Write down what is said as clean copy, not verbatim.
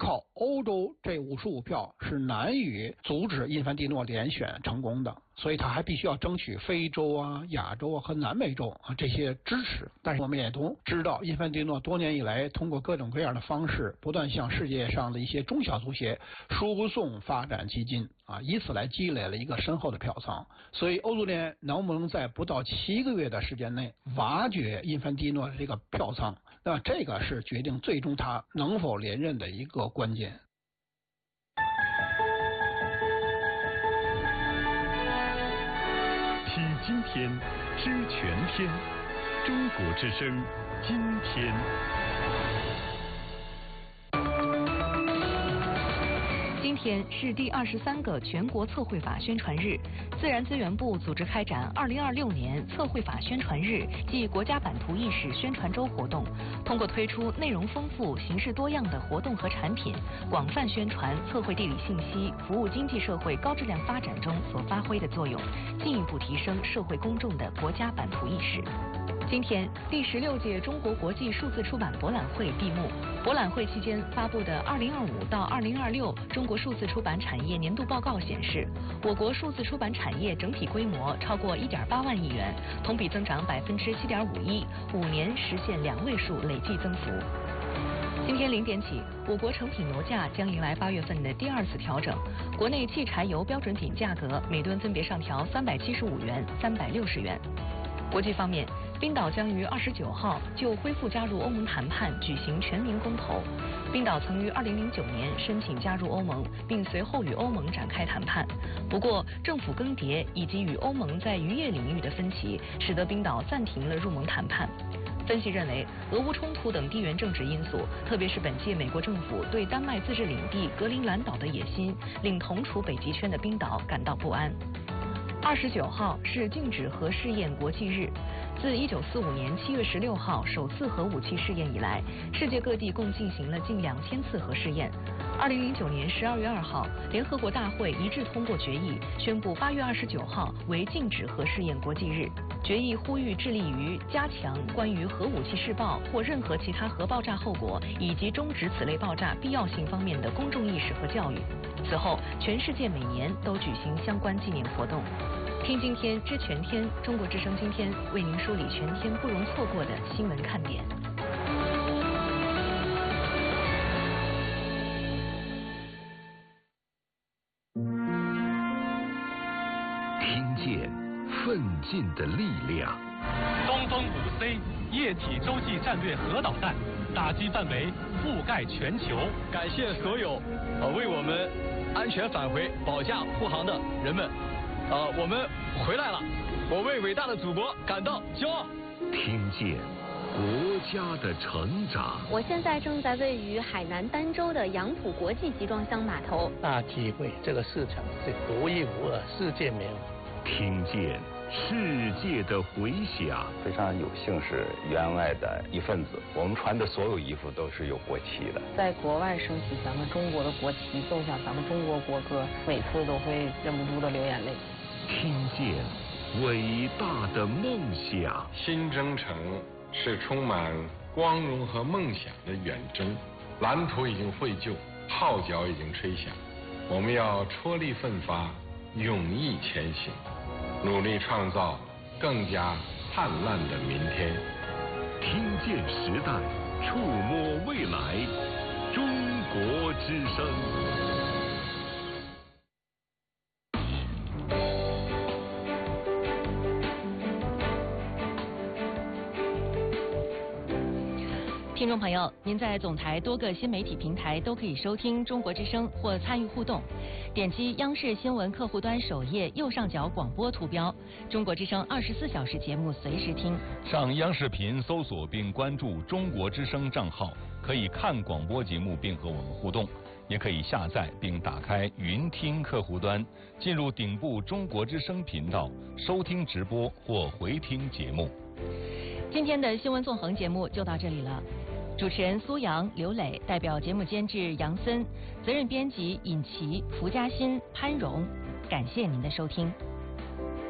靠欧洲这55票是难以阻止印凡蒂诺连选成功的，所以他还必须要争取非洲啊、亚洲啊和南美洲啊这些支持。但是我们也都知道，印凡蒂诺多年以来通过各种各样的方式，不断向世界上的一些中小足协输送发展基金啊，以此来积累了一个深厚的票仓。所以欧足联能不能在不到7个月的时间内挖掘印凡蒂诺的这个票仓，那这个是决定最终他能否连任的一个关键。 听今天，知全天，中国之声，今天。 今天是第23个全国测绘法宣传日，自然资源部组织开展2026年测绘法宣传日暨国家版图意识宣传周活动，通过推出内容丰富、形式多样的活动和产品，广泛宣传测绘地理信息服务经济社会高质量发展中所发挥的作用，进一步提升社会公众的国家版图意识。今天，第16届中国国际数字出版博览会闭幕。博览会期间发布的2025到2026中国数字出版产业年度报告显示，我国数字出版产业整体规模超过1.8万亿元，同比增长7.51%，5年实现2位数累计增幅。今天0点起，我国成品油价将迎来8月份的第2次调整，国内汽柴油标准品价格每吨分别上调375元、360元。国际方面，冰岛将于29号就恢复加入欧盟谈判举行全民公投。冰岛曾于2009年申请加入欧盟，并随后与欧盟展开谈判。不过，政府更迭以及与欧盟在渔业领域的分歧，使得冰岛暂停了入盟谈判。分析认为，俄乌冲突等地缘政治因素，特别是本届美国政府对丹麦自治领地格陵兰岛的野心，令同处北极圈的冰岛感到不安。29号是禁止核试验国际日。自1945年7月16号首次核武器试验以来，世界各地共进行了近2000次核试验。2009年12月2号，联合国大会一致通过决议，宣布8月29号为禁止核试验国际日。决议呼吁致力于加强关于核武器试爆或任何其他核爆炸后果以及终止此类爆炸必要性方面的公众意识和教育。此后，全世界每年都举行相关纪念活动。听今天知全天，中国之声今天为您梳理全天不容错过的新闻看点。 听见奋进的力量。 东风5C 液体洲际战略核导弹打击范围覆盖全球。 感谢所有为我们安全返回保驾护航的人们。我们回来了，我为伟大的祖国感到骄傲。 听见国家的成长。 我现在正在位于海南儋州的杨浦国际集装箱码头， 大体会这个市场是独一无二，世界没有。 听见世界的回响。 非常有幸是员外的一份子，我们穿的所有衣服都是有国旗的。 在国外升起咱们中国的国旗，奏响咱们中国国歌，每次都会忍不住的流眼泪。 听见伟大的梦想。 新征程是充满光荣和梦想的远征，蓝图已经绘就，号角已经吹响，我们要踔厉奋发，勇毅前行，努力创造更加灿烂的明天。 听见时代，触摸未来，中国之声。 听众朋友，您在总台多个新媒体平台都可以收听中国之声或参与互动。点击央视新闻客户端首页右上角广播图标，中国之声24小时节目随时听。 上央视频搜索并关注中国之声账号，可以看广播节目并和我们互动，也可以下载并打开云听客户端，进入顶部中国之声频道收听直播或回听节目。 今天的新闻纵横节目就到这里了。主持人苏阳、刘磊，代表节目监制杨森，责任编辑尹琪、蒲嘉欣、潘荣，感谢您的收听。